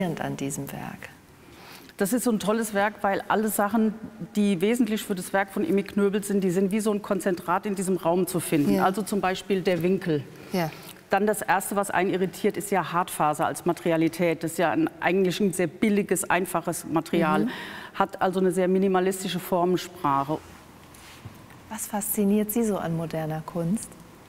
an diesem Werk? Das ist so ein tolles Werk, weil alle Sachen, die wesentlich für das Werk von Emmy Knöbel sind, die sind wie so ein Konzentrat in diesem Raum zu finden. Ja. Also zum Beispiel der Winkel. Ja. Dann das Erste, was einen irritiert, ist ja Hartfaser als Materialität. Das ist ja eigentlich ein sehr billiges, einfaches Material. Hat also eine sehr minimalistische Formensprache. Was fasziniert Sie so an moderner Kunst?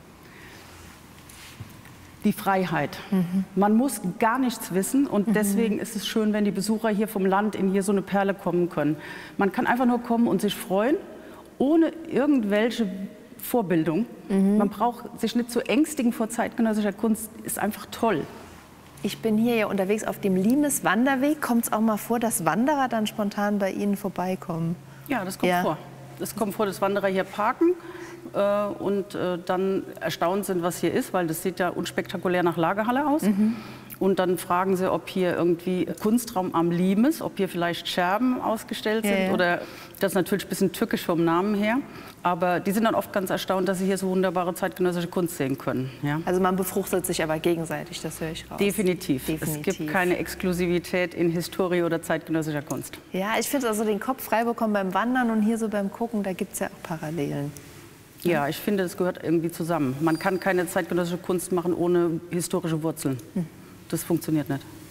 Die Freiheit. Man muss gar nichts wissen und deswegen ist es schön, wenn die Besucher hier vom Land in hier so eine Perle kommen können. Man kann einfach nur kommen und sich freuen, ohne irgendwelche Vorbildung. Man braucht sich nicht zu ängstigen vor zeitgenössischer Kunst, ist einfach toll. Ich bin hier ja unterwegs auf dem Limes Wanderweg. Kommt es auch mal vor, dass Wanderer dann spontan bei Ihnen vorbeikommen? Ja, das kommt vor. Es kommt vor, dass Wanderer hier parken und dann erstaunt sind, was hier ist, weil das sieht ja unspektakulär nach Lagerhalle aus. Und dann fragen sie, ob hier irgendwie Kunstraum am Limes, ob hier vielleicht Scherben ausgestellt sind. Oder das ist natürlich ein bisschen tückisch vom Namen her. Aber die sind dann oft ganz erstaunt, dass sie hier so wunderbare zeitgenössische Kunst sehen können. Ja. Also man befruchtet sich aber gegenseitig, das höre ich raus. Definitiv. Es gibt keine Exklusivität in Historie oder zeitgenössischer Kunst. Ja, ich finde also den Kopf frei bekommen beim Wandern und hier so beim Gucken, da gibt es ja auch Parallelen. Ja, ich finde, das gehört irgendwie zusammen. Man kann keine zeitgenössische Kunst machen ohne historische Wurzeln. Das funktioniert nicht.